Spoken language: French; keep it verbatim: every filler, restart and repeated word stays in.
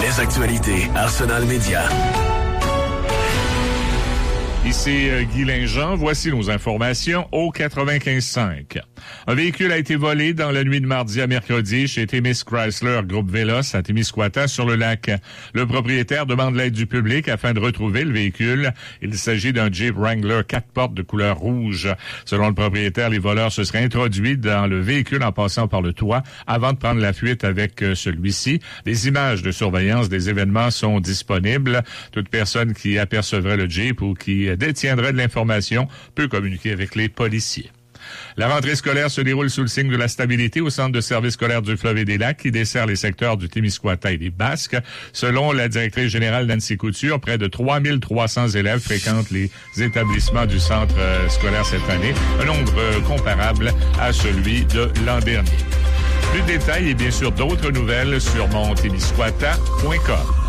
Les actualités Arsenal Média. Ici euh, Guy Linjean, voici nos informations au quatre-vingt-quinze cinq. Un véhicule a été volé dans la nuit de mardi à mercredi chez Témis Chrysler Groupe Vélos à Témiscouata sur le lac. Le propriétaire demande l'aide du public afin de retrouver le véhicule. Il s'agit d'un Jeep Wrangler quatre portes de couleur rouge. Selon le propriétaire, les voleurs se seraient introduits dans le véhicule en passant par le toit avant de prendre la fuite avec euh, celui-ci. Des images de surveillance des événements sont disponibles. Toute personne qui apercevrait le Jeep ou qui détiendrait de l'information peut communiquer avec les policiers. La rentrée scolaire se déroule sous le signe de la stabilité au centre de service scolaire du Fleuve et des Lacs qui dessert les secteurs du Témiscouata et des Basques. Selon la directrice générale Nancy Couture, près de trois mille trois cents élèves fréquentent les établissements du centre scolaire cette année, un nombre comparable à celui de l'an dernier. Plus de détails et bien sûr d'autres nouvelles sur mon témiscouata point com.